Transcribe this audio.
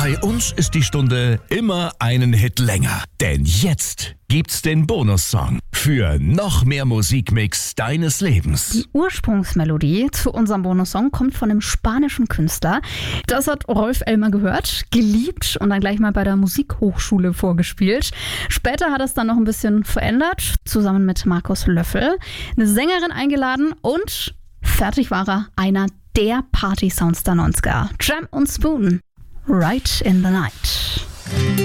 Bei uns ist die Stunde immer einen Hit länger. Denn jetzt gibt's den Bonussong für noch mehr Musikmix deines Lebens. Die Ursprungsmelodie zu unserem Bonussong kommt von einem spanischen Künstler. Das hat Rolf Elmer gehört, geliebt und dann gleich mal bei der Musikhochschule vorgespielt. Später hat er es dann noch ein bisschen verändert, zusammen mit Markus Löffel, eine Sängerin eingeladen und fertig war er, einer der Party-Sounds der 90er. Jam und Spoon, Right in the Night.